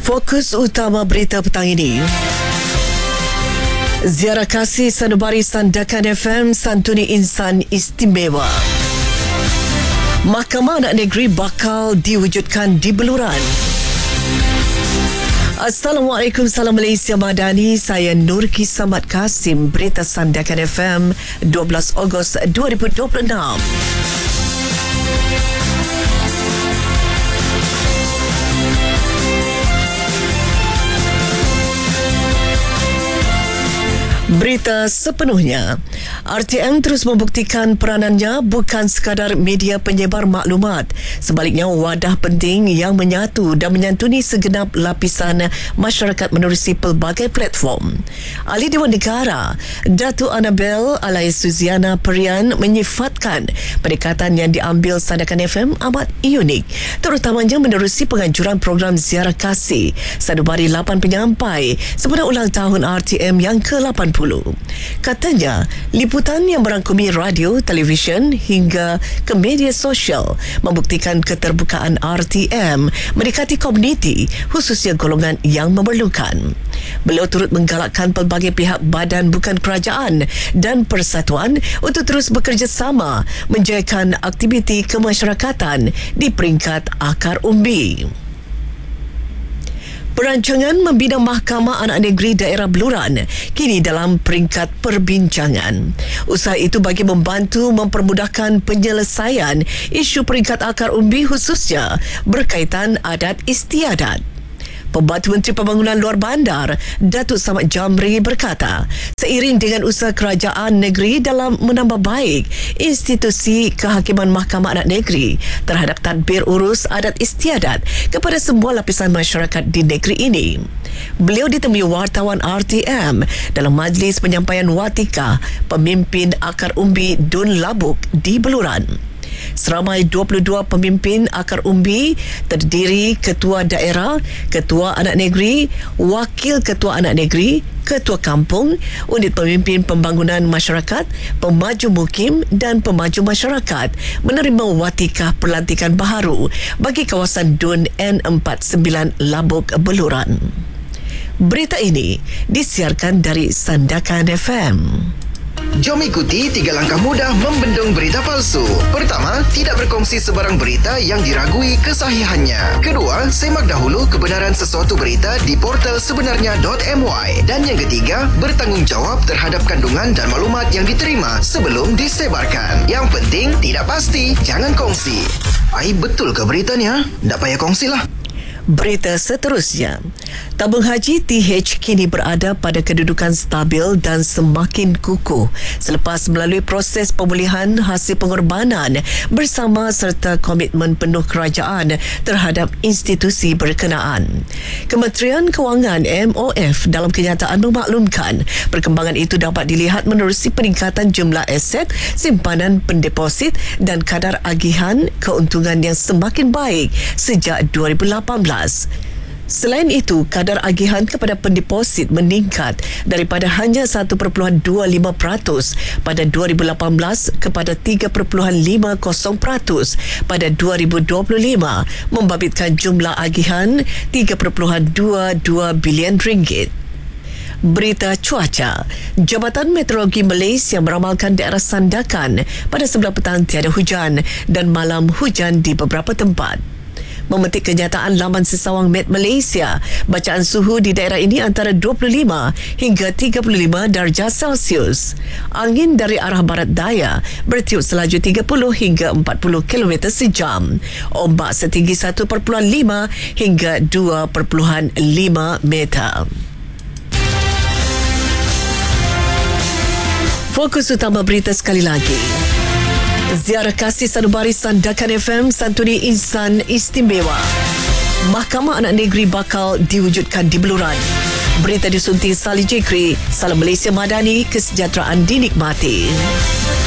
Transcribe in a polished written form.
Fokus utama berita petang ini. Ziarah kasih sanubari Sandakan FM santuni insan istimewa. Mahkamah Anak Negeri bakal diwujudkan di Beluran. Assalamualaikum, salam Malaysia Madani. Saya Nur Kisamat Kasim, berita Sandakan FM 12 Ogos 2026. Berita sepenuhnya. RTM terus membuktikan peranannya bukan sekadar media penyebar maklumat, sebaliknya wadah penting yang menyatu dan menyantuni segenap lapisan masyarakat menerusi pelbagai platform. Ahli Dewan Negara Datuk Annabel alias Suziana Perian menyifatkan pendekatan yang diambil Sandakan FM amat unik, terutamanya menerusi penganjuran program ziarah kasih sanubari 8 penyampai sempena ulang tahun RTM yang ke-80. Katanya, liputan yang merangkumi radio, televisyen hingga ke media sosial membuktikan keterbukaan RTM mendekati komuniti, khususnya golongan yang memerlukan. Beliau turut menggalakkan pelbagai pihak badan bukan kerajaan dan persatuan untuk terus bekerjasama menjayakan aktiviti kemasyarakatan di peringkat akar umbi. Perancangan membina Mahkamah Anak Negeri Daerah Beluran kini dalam peringkat perbincangan. Usaha itu bagi membantu mempermudahkan penyelesaian isu peringkat akar umbi khususnya berkaitan adat istiadat. Pembantu Menteri Pembangunan Luar Bandar, Datuk Samad Jamri berkata, seiring dengan usaha kerajaan negeri dalam menambah baik institusi kehakiman Mahkamah Anak Negeri terhadap tadbir urus adat istiadat kepada semua lapisan masyarakat di negeri ini. Beliau ditemui wartawan RTM dalam majlis penyampaian watika pemimpin akar umbi Dun Labuk di Beluran. Seramai 22 pemimpin akar umbi terdiri ketua daerah, ketua anak negeri, wakil ketua anak negeri, ketua kampung, unit pemimpin pembangunan masyarakat, pemaju mukim dan pemaju masyarakat menerima watikah pelantikan baharu bagi kawasan Dun N49 Labuk Beluran. Berita ini disiarkan dari Sandakan FM. Jom ikuti 3 langkah mudah membendung berita palsu. Pertama, tidak berkongsi sebarang berita yang diragui kesahihannya. Kedua, semak dahulu kebenaran sesuatu berita di portal sebenarnya.my. Dan yang ketiga, bertanggungjawab terhadap kandungan dan maklumat yang diterima sebelum disebarkan. Yang penting, tidak pasti, jangan kongsi. Betul ke beritanya? Tak payah kongsilah. Berita seterusnya. Tabung haji TH kini berada pada kedudukan stabil dan semakin kukuh selepas melalui proses pemulihan hasil pengorbanan bersama serta komitmen penuh kerajaan terhadap institusi berkenaan. Kementerian Kewangan MOF dalam kenyataan memaklumkan perkembangan itu dapat dilihat menerusi peningkatan jumlah aset, simpanan pendeposit dan kadar agihan keuntungan yang semakin baik sejak 2018. Selain itu, kadar agihan kepada pendeposit meningkat daripada hanya 1.25% pada 2018 kepada 3.50% pada 2025, membabitkan jumlah agihan 3.22 bilion ringgit. Berita cuaca. Jabatan Meteorologi Malaysia meramalkan daerah Sandakan pada sebelah petang tiada hujan dan malam hujan di beberapa tempat. Memetik kenyataan laman sesawang Met Malaysia, bacaan suhu di daerah ini antara 25 hingga 35 darjah Celsius. Angin dari arah barat daya bertiup selaju 30 hingga 40 km sejam. Ombak setinggi 1.5 hingga 2.5 meter. Fokus utama berita sekali lagi. Ziarah kasih sanubari Sandakan FM santuni insan istimewa. Mahkamah Anak Negeri bakal diwujudkan di Beluran. Berita disunting Salih Jekri. Salam Malaysia Madani, kesejahteraan dinikmati.